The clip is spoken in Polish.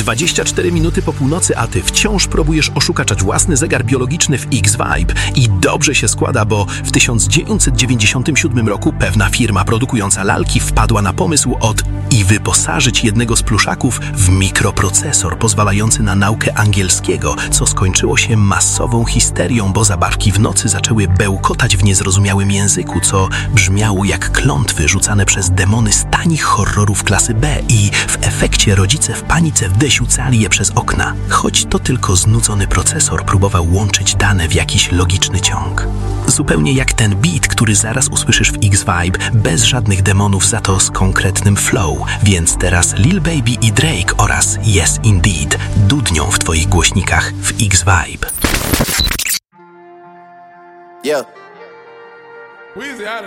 24 minuty po północy, a ty wciąż próbujesz oszukaczać własny zegar biologiczny w X-Vibe. I dobrze się składa, bo w 1997 roku pewna firma produkująca lalki wpadła na pomysł i wyposażyć jednego z pluszaków w mikroprocesor pozwalający na naukę angielskiego, co skończyło się masową histerią, bo zabawki w nocy zaczęły bełkotać w niezrozumiałym języku, co brzmiało jak klątwy rzucane przez demony z tanich horrorów klasy B i w efekcie rodzice w panice wdesiucali je przez okna. Choć to tylko znudzony procesor próbował łączyć dane w jakiś logiczny ciąg. Zupełnie jak ten beat, który zaraz usłyszysz w X-Vibe, bez żadnych demonów, za to z konkretnym flow. Więc teraz Lil Baby i Drake oraz Yes Indeed dudnią w twoich głośnikach w X-Vibe. Yeah.